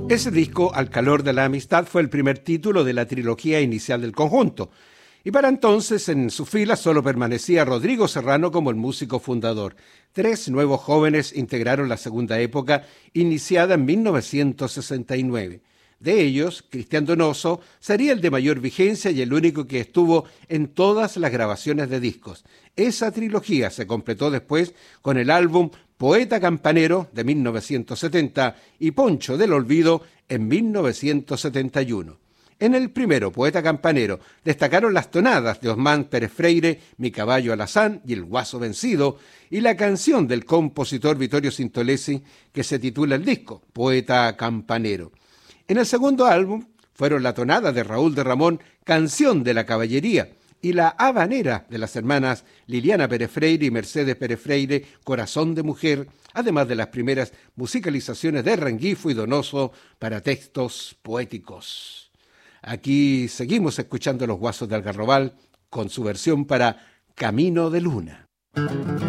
Ese disco, Al calor de la amistad, fue el primer título de la trilogía inicial del conjunto, y para entonces en su fila solo permanecía Rodrigo Serrano como el músico fundador. 3 nuevos jóvenes integraron la segunda época, iniciada en 1969. De ellos, Cristian Donoso sería el de mayor vigencia y el único que estuvo en todas las grabaciones de discos. Esa trilogía se completó después con el álbum Poeta Campanero de 1970 y Poncho del Olvido en 1971. En el primero, Poeta Campanero, destacaron las tonadas de Osmán Pérez Freire, Mi caballo alazán y El guaso vencido, y la canción del compositor Vittorio Sintolesi que se titula el disco, Poeta Campanero. En el segundo álbum fueron la tonada de Raúl de Ramón, Canción de la Caballería, y la habanera de las hermanas Liliana Pérez Freire y Mercedes Pérez Freire, Corazón de Mujer, además de las primeras musicalizaciones de Rengifo y Donoso para textos poéticos. Aquí seguimos escuchando Los Guasos de Algarrobal con su versión para Camino de Luna.